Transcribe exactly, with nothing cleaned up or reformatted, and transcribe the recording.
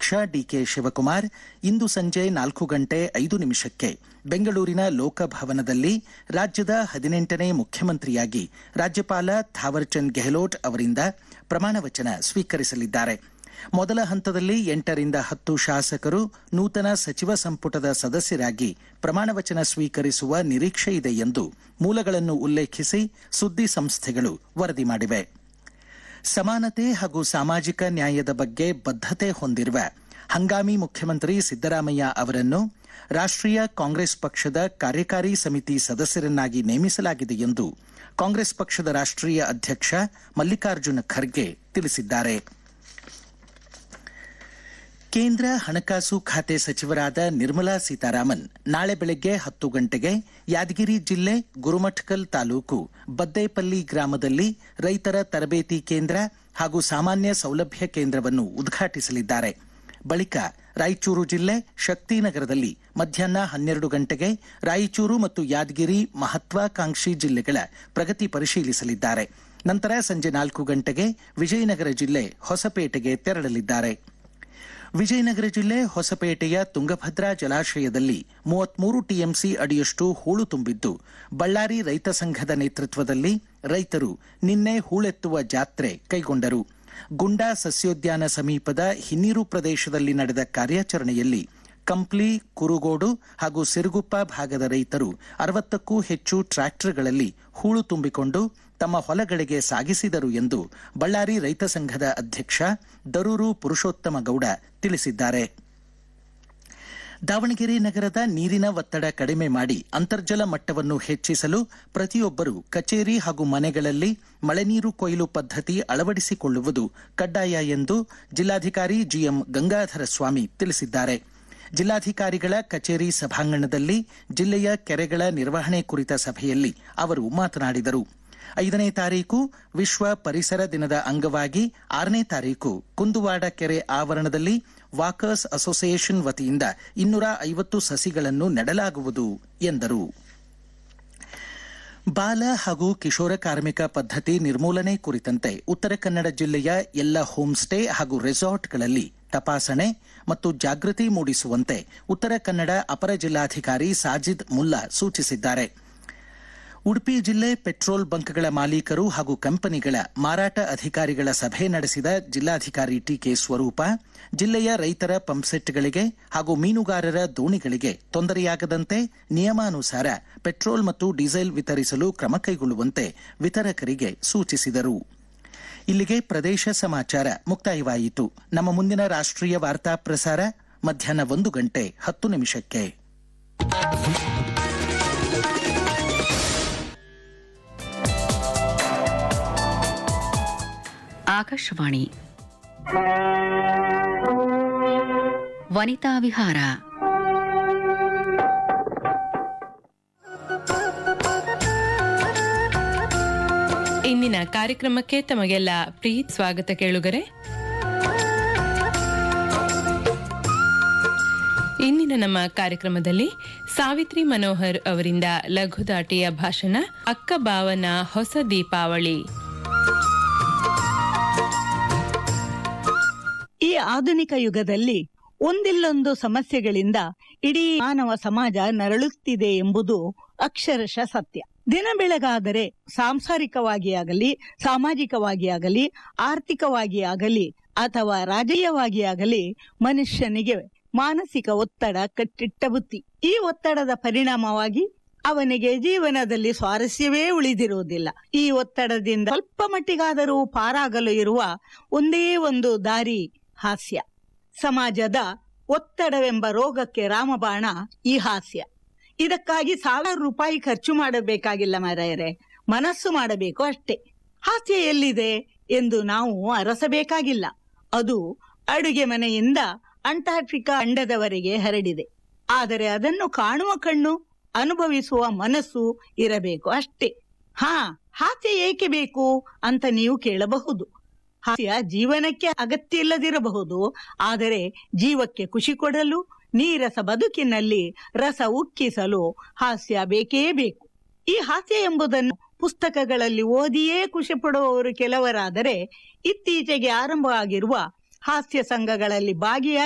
ಅಧ್ಯಕ್ಷ ಡಿಕೆ ಶಿವಕುಮಾರ್ ಇಂದು ಸಂಜೆ ನಾಲ್ಕು ಗಂಟೆ ಐದು ನಿಮಿಷಕ್ಕೆ ಬೆಂಗಳೂರಿನ ಲೋಕಭವನದಲ್ಲಿ ರಾಜ್ಯದ ಹದಿನೆಂಟನೇ ಮುಖ್ಯಮಂತ್ರಿಯಾಗಿ ರಾಜ್ಯಪಾಲ ಥಾವರ್ಚಂದ್ ಗೆಹ್ಲೋಟ್ ಅವರಿಂದ ಪ್ರಮಾಣ ವಚನ ಸ್ವೀಕರಿಸಲಿದ್ದಾರೆ. ಮೊದಲ ಹಂತದಲ್ಲಿ ಎಂಟರಿಂದ ಹತ್ತು ಶಾಸಕರು ನೂತನ ಸಚಿವ ಸಂಪುಟದ ಸದಸ್ಯರಾಗಿ ಪ್ರಮಾಣ ವಚನ ಸ್ವೀಕರಿಸುವ ನಿರೀಕ್ಷೆ ಇದೆ ಎಂದು ಮೂಲಗಳನ್ನು ಉಲ್ಲೇಖಿಸಿ ಸುದ್ದಿ ಸಂಸ್ಥೆಗಳು ವರದಿ ಮಾಡಿವೆ. ಸಮಾನತೆ ಹಾಗೂ ಸಾಮಾಜಿಕ ನ್ಯಾಯದ ಬಗ್ಗೆ ಬದ್ಧತೆ ಹೊಂದಿರುವ ಹಂಗಾಮಿ ಮುಖ್ಯಮಂತ್ರಿ ಸಿದ್ದರಾಮಯ್ಯ ಅವರನ್ನು ರಾಷ್ಟ್ರೀಯ ಕಾಂಗ್ರೆಸ್ ಪಕ್ಷದ ಕಾರ್ಯಕಾರಿ ಸಮಿತಿ ಸದಸ್ಯರನ್ನಾಗಿ ನೇಮಿಸಲಾಗಿದೆ ಎಂದು ಕಾಂಗ್ರೆಸ್ ಪಕ್ಷದ ರಾಷ್ಟ್ರೀಯ ಅಧ್ಯಕ್ಷ ಮಲ್ಲಿಕಾರ್ಜುನ ಖರ್ಗೆ ತಿಳಿಸಿದ್ದಾರೆ. ಕೇಂದ್ರ ಹಣಕಾಸು ಖಾತೆ ಸಚಿವರಾದ ನಿರ್ಮಲಾ ಸೀತಾರಾಮನ್ ನಾಳೆ ಬೆಳಗ್ಗೆ ಹತ್ತು ಗಂಟೆಗೆ ಯಾದಗಿರಿ ಜಿಲ್ಲೆ ಗುರುಮಠಕಲ್ ತಾಲೂಕು ಬದ್ದೇಪಲ್ಲಿ ಗ್ರಾಮದಲ್ಲಿ ರೈತರ ತರಬೇತಿ ಕೇಂದ್ರ ಹಾಗೂ ಸಾಮಾನ್ಯ ಸೌಲಭ್ಯ ಕೇಂದ್ರವನ್ನು ಉದ್ಘಾಟಿಸಲಿದ್ದಾರೆ. ಬಳಿಕ ರಾಯಚೂರು ಜಿಲ್ಲೆ ಶಕ್ತಿನಗರದಲ್ಲಿ ಮಧ್ಯಾಹ್ನ ಹನ್ನೆರಡು ಗಂಟೆಗೆ ರಾಯಚೂರು ಮತ್ತು ಯಾದಗಿರಿ ಮಹತ್ವಾಕಾಂಕ್ಷಿ ಜಿಲ್ಲೆಗಳ ಪ್ರಗತಿ ಪರಿಶೀಲಿಸಲಿದ್ದಾರೆ. ನಂತರ ಸಂಜೆ ನಾಲ್ಕು ಗಂಟೆಗೆ ವಿಜಯನಗರ ಜಿಲ್ಲೆ ಹೊಸಪೇಟೆಗೆ ತೆರಳಲಿದ್ದಾರೆ. ವಿಜಯನಗರ ಜಿಲ್ಲೆ ಹೊಸಪೇಟೆಯ ತುಂಗಭದ್ರಾ ಜಲಾಶಯದಲ್ಲಿ ಮೂವತ್ಮೂರು ಟಿಎಂಸಿ ಅಡಿಯಷ್ಟು ಹೂಳು ತುಂಬಿದ್ದು, ಬಳ್ಳಾರಿ ರೈತ ಸಂಘದ ನೇತೃತ್ವದಲ್ಲಿ ರೈತರು ನಿನ್ನೆ ಹೂಳೆತ್ತುವ ಜಾತ್ರೆ ಕೈಗೊಂಡರು. ಗುಂಡಾ ಸಸ್ಯೋದ್ಯಾನ ಸಮೀಪದ ಹಿನ್ನೀರು ಪ್ರದೇಶದಲ್ಲಿ ನಡೆದ ಕಾರ್ಯಾಚರಣೆಯಲ್ಲಿ ಕಂಪ್ಲಿ, ಕುರುಗೋಡು ಹಾಗೂ ಸಿರುಗುಪ್ಪ ಭಾಗದ ರೈತರು ಅರವತ್ತಕ್ಕೂ ಹೆಚ್ಚು ಟ್ರ್ಯಾಕ್ಟರ್ಗಳಲ್ಲಿ ಹೂಳು ತುಂಬಿಕೊಂಡು ತಮ್ಮ ಹೊಲಗಳಿಗೆ ಸಾಗಿಸಿದರು ಎಂದು ಬಳ್ಳಾರಿ ರೈತ ಸಂಘದ ಅಧ್ಯಕ್ಷ ದರೂರು ಪುರುಷೋತ್ತಮ ಗೌಡ ತಿಳಿಸಿದ್ದಾರೆ. ದಾವಣಗೆರೆ ನಗರದ ನೀರಿನ ಒತ್ತಡ ಕಡಿಮೆ ಮಾಡಿ ಅಂತರ್ಜಲ ಮಟ್ಟವನ್ನು ಹೆಚ್ಚಿಸಲು ಪ್ರತಿಯೊಬ್ಬರು ಕಚೇರಿ ಹಾಗೂ ಮನೆಗಳಲ್ಲಿ ಮಳೆನೀರು ಕೊಯ್ಲು ಪದ್ಧತಿ ಅಳವಡಿಸಿಕೊಳ್ಳುವುದು ಕಡ್ಡಾಯ ಎಂದು ಜಿಲ್ಲಾಧಿಕಾರಿ ಜಿಎಂ ಗಂಗಾಧರ ಸ್ವಾಮಿ ತಿಳಿಸಿದ್ದಾರೆ. ಜಿಲ್ಲಾಧಿಕಾರಿಗಳ ಕಚೇರಿ ಸಭಾಂಗಣದಲ್ಲಿ ಜಿಲ್ಲೆಯ ಕೆರೆಗಳ ನಿರ್ವಹಣೆ ಕುರಿತ ಸಭೆಯಲ್ಲಿ ಅವರು ಮಾತನಾಡಿದರು. ಐದನೇ ತಾರೀಕು ವಿಶ್ವ ಪರಿಸರ ದಿನದ ಅಂಗವಾಗಿ ಆರನೇ ತಾರೀಕು ಕುಂದುವಾಡ ಕೆರೆ ಆವರಣದಲ್ಲಿ ವಾಕರ್ಸ್ ಅಸೋಸಿಯೇಷನ್ ವತಿಯಿಂದ ಇನ್ನೂರ ಐವತ್ತು ಸಸಿಗಳನ್ನು ನೆಡಲಾಗುವುದು ಎಂದರು. ಬಾಲ ಹಾಗೂ ಕಿಶೋರ ಕಾರ್ಮಿಕ ಪದ್ಧತಿ ನಿರ್ಮೂಲನೆ ಕುರಿತಂತೆ ಉತ್ತರ ಕನ್ನಡ ಜಿಲ್ಲೆಯ ಎಲ್ಲ ಹೋಂ ಸ್ಟೇ ಹಾಗೂ ರೆಸಾರ್ಟ್ಗಳಲ್ಲಿ ತಪಾಸಣೆ ಮತ್ತು ಜಾಗೃತಿ ಮೂಡಿಸುವಂತೆ ಉತ್ತರ ಕನ್ನಡ ಅಪರ ಜಿಲ್ಲಾಧಿಕಾರಿ ಸಾಜಿದ್ ಮುಲ್ಲಾ ಸೂಚಿಸಿದ್ದಾರೆ. ಉಡುಪಿ ಜಿಲ್ಲೆ ಪೆಟ್ರೋಲ್ ಬಂಕ್ಗಳ ಮಾಲೀಕರು ಹಾಗೂ ಕಂಪನಿಗಳ ಮಾರಾಟ ಅಧಿಕಾರಿಗಳ ಸಭೆ ನಡೆಸಿದ ಜಿಲ್ಲಾಧಿಕಾರಿ ಟಿಕೆ ಸ್ವರೂಪ ಜಿಲ್ಲೆಯ ರೈತರ ಪಂಪ್ಸೆಟ್ಗಳಿಗೆ ಹಾಗೂ ಮೀನುಗಾರರ ದೋಣಿಗಳಿಗೆ ತೊಂದರೆಯಾಗದಂತೆ ನಿಯಮಾನುಸಾರ ಪೆಟ್ರೋಲ್ ಮತ್ತು ಡೀಸೆಲ್ ವಿತರಿಸಲು ಕ್ರಮ ಕೈಗೊಳ್ಳುವಂತೆ ವಿತರಕರಿಗೆ ಸೂಚಿಸಿದರು. ಇಲ್ಲಿಗೆ ಪ್ರದೇಶ ಸಮಾಚಾರ ಮುಕ್ತಾಯವಾಯಿತು. ನಮ್ಮ ಮುಂದಿನ ರಾಷ್ಟ್ರೀಯ ವಾರ್ತಾ ಪ್ರಸಾರ ಮಧ್ಯಾಹ್ನ ಒಂದು ಗಂಟೆ ಹತ್ತು ನಿಮಿಷಕ್ಕೆ. ಆಕಾಶವಾಣಿ ವನಿತಾ ವಿಹಾರ. ಇಂದಿನ ಕಾರ್ಯಕ್ರಮಕ್ಕೆ ತಮಗೆಲ್ಲ ಪ್ರೀತಿ ಸ್ವಾಗತ ಕೇಳುಗರೆ. ಇಂದಿನ ನಮ್ಮ ಕಾರ್ಯಕ್ರಮದಲ್ಲಿ ಸಾವಿತ್ರಿ ಮನೋಹರ್ ಅವರಿಂದ ಲಘುದಾಟಿಯ ಭಾಷಣ ಅಕ್ಕ ಬಾವನ ಹೊಸ ದೀಪಾವಳಿ. ಈ ಆಧುನಿಕ ಯುಗದಲ್ಲಿ ಒಂದಿಲ್ಲೊಂದು ಸಮಸ್ಯೆಗಳಿಂದ ಇಡೀ ಮಾನವ ಸಮಾಜ ನರಳುತ್ತಿದೆ ಎಂಬುದು ಅಕ್ಷರಶಃ ಸತ್ಯ. ದಿನ ಬೆಳಗಾದರೆ ಸಾಂಸಾರಿಕವಾಗಿ ಆಗಲಿ, ಸಾಮಾಜಿಕವಾಗಿ ಆಗಲಿ, ಆರ್ಥಿಕವಾಗಿ ಆಗಲಿ ಅಥವಾ ರಾಜಕೀಯವಾಗಿ ಆಗಲಿ ಮನುಷ್ಯನಿಗೆ ಮಾನಸಿಕ ಒತ್ತಡ ಕಟ್ಟಿಟ್ಟ ಬುತ್ತಿ. ಈ ಒತ್ತಡದ ಪರಿಣಾಮವಾಗಿ ಅವನಿಗೆ ಜೀವನದಲ್ಲಿ ಸ್ವಾರಸ್ಯವೇ ಉಳಿದಿರುವುದಿಲ್ಲ. ಈ ಒತ್ತಡದಿಂದ ಸ್ವಲ್ಪ ಮಟ್ಟಿಗಾದರೂ ಪಾರಾಗಲು ಇರುವ ಒಂದೇ ಒಂದು ದಾರಿ ಹಾಸ್ಯ. ಸಮಾಜದ ಒತ್ತಡವೆಂಬ ರೋಗಕ್ಕೆ ರಾಮಬಾಣ ಈ ಹಾಸ್ಯ. ಇದಕ್ಕಾಗಿ ಸಾವಿರಾರು ರೂಪಾಯಿ ಖರ್ಚು ಮಾಡಬೇಕಾಗಿಲ್ಲ ಮಾರಾಯರೆ, ಮನಸ್ಸು ಮಾಡಬೇಕು ಅಷ್ಟೇ. ಹಾಸ್ಯ ಎಲ್ಲಿದೆ ಎಂದು ನಾವು ಅರಸಬೇಕಾಗಿಲ್ಲ. ಅದು ಅಡುಗೆ ಮನೆಯಿಂದ ಅಂಟಾರ್ಟಿಕಾ ಅಂಡದವರೆಗೆ ಹರಡಿದೆ. ಆದರೆ ಅದನ್ನು ಕಾಣುವ ಕಣ್ಣು, ಅನುಭವಿಸುವ ಮನಸ್ಸು ಇರಬೇಕು ಅಷ್ಟೇ. ಹಾ, ಹಾಸ್ಯ ಏಕೆ ಬೇಕು ಅಂತ ನೀವು ಕೇಳಬಹುದು. ಹಾಸ್ಯ ಜೀವನಕ್ಕೆ ಅಗತ್ಯ ಇಲ್ಲದಿರಬಹುದು, ಆದರೆ ಜೀವಕ್ಕೆ ಖುಷಿ ಕೊಡಲು, ನೀರಸ ಬದುಕಿನಲ್ಲಿ ರಸ ಉಕ್ಕಿಸಲು ಹಾಸ್ಯ ಬೇಕೇ ಬೇಕು. ಈ ಹಾಸ್ಯ ಎಂಬುದನ್ನು ಪುಸ್ತಕಗಳಲ್ಲಿ ಓದಿಯೇ ಖುಷಿ ಪಡುವವರು ಕೆಲವರಾದರೆ, ಇತ್ತೀಚೆಗೆ ಆರಂಭವಾಗಿರುವ ಹಾಸ್ಯ ಸಂಘಗಳಲ್ಲಿ ಭಾಗಿಯಾಗಿ